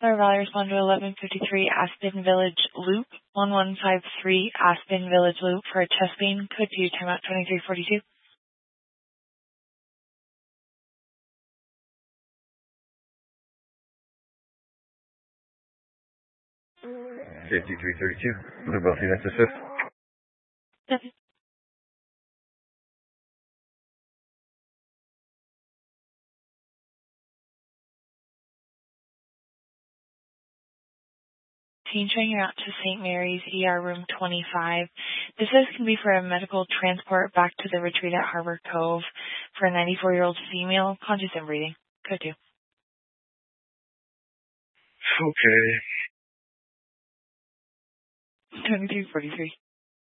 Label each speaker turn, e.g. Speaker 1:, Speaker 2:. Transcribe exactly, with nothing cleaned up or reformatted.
Speaker 1: Star Valley respond to eleven fifty-three Aspen Village Loop, one one five three Aspen Village Loop for a chest pain. Code two, timeout twenty-three forty-two.
Speaker 2: fifty-three thirty-two. Blue Belt units assist.
Speaker 1: Seven. Showing you out to Saint Mary's E R room twenty-five. This is going to be for a medical transport back to the retreat at Harbor Cove for a ninety-four-year-old female, conscious and breathing. Code two.
Speaker 2: Okay.
Speaker 1: twenty-three forty-three.